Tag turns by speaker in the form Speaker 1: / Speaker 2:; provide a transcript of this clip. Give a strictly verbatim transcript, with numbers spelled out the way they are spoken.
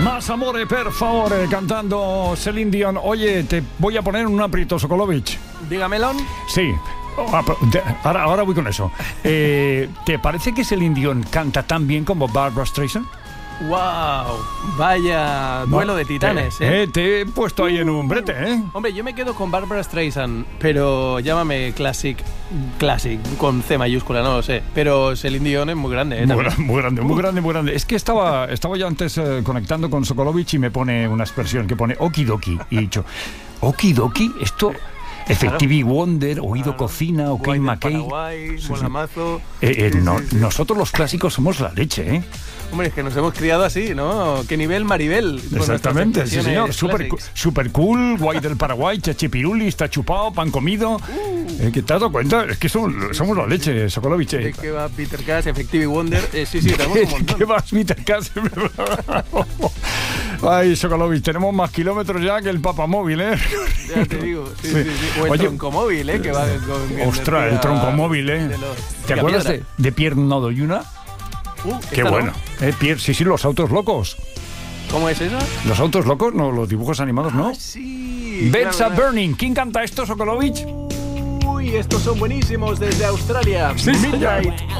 Speaker 1: Más amore, per favore, cantando Celine Dion. Oye, te voy a poner un aprieto, Sokolovic.
Speaker 2: Dígamelo.
Speaker 1: Sí. Ah, de, ahora, ahora voy con eso. Eh, ¿Te parece que Celine Dion canta tan bien como Barbra Streisand?
Speaker 2: ¡Wow! Vaya duelo
Speaker 1: no,
Speaker 2: de titanes,
Speaker 1: te,
Speaker 2: ¿eh?
Speaker 1: ¿eh? Te he puesto ahí en un brete, ¿eh?
Speaker 2: Hombre, yo me quedo con Barbra Streisand, pero llámame Classic, Classic, con C mayúscula, no lo sé. Pero Celine Dion es muy grande, ¿eh?
Speaker 1: Muy, muy grande, muy grande, muy grande. Es que estaba, estaba yo antes eh, conectando con Sokolovic y me pone una expresión que pone okidoki. Y he dicho, okidoki, esto... Effective Wonder, Oído claro. Cocina, OK McKay.
Speaker 2: Paraguay, sí, Molamazo.
Speaker 1: Sí. Eh, eh,
Speaker 2: sí,
Speaker 1: no,
Speaker 2: sí, sí.
Speaker 1: Nosotros los clásicos somos la leche, ¿eh?
Speaker 2: Hombre, es que nos hemos criado así, ¿no? ¿Qué nivel Maribel?
Speaker 1: Exactamente, sí señor. Super, super cool, guay del Paraguay, chachipiruli, está chupado, pan comido. Uh. Eh, ¿Qué te has dado cuenta? Es que somos, somos la leche, Sokolovic.
Speaker 2: ¿De qué va Peter Cash, Effective Wonder? Eh, sí, sí, tenemos un montón.
Speaker 1: ¿Qué va Peter Cash? Ay, Sokolovic, tenemos más kilómetros ya que el papamóvil, ¿eh?
Speaker 2: Ya te digo, sí, sí, sí. sí. O el Oye, troncomóvil, ¿eh? Que va con...
Speaker 1: Ostras, el troncomóvil, ¿eh? Los, ¿Te acuerdas de, de Pierre Nodoyuna?
Speaker 2: Uh,
Speaker 1: Qué bueno. No. Eh, Pierre, sí, sí, los autos locos.
Speaker 2: ¿Cómo es eso?
Speaker 1: Los autos locos, no, los dibujos animados, ¿no?
Speaker 2: Ah, sí.
Speaker 1: Beds claro, are Burning. ¿Quién canta esto, Sokolovic?
Speaker 2: Uy, estos son buenísimos desde Australia.
Speaker 1: Sí,
Speaker 2: Midnight.